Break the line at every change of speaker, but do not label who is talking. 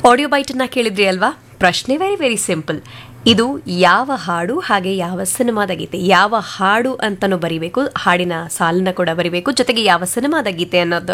Audio ಬೈಟನ್ನ ಕೇಳಿದ್ರಿ ಅಲ್ವಾ? ಪ್ರಶ್ನೆ ವೆರಿ ವೆರಿ ಸಿಂಪಲ್. ಇದು ಯಾವ ಹಾಡು ಹಾಗೆ ಯಾವ ಸಿನಿಮಾದ ಗೀತೆ? ಯಾವ ಹಾಡು ಅಂತಲೂ ಬರಿಬೇಕು, ಹಾಡಿನ ಸಾಲನ್ನ ಕೂಡ ಬರಿಬೇಕು, ಜೊತೆಗೆ ಯಾವ ಸಿನಿಮಾದ ಗೀತೆ ಅನ್ನೋದು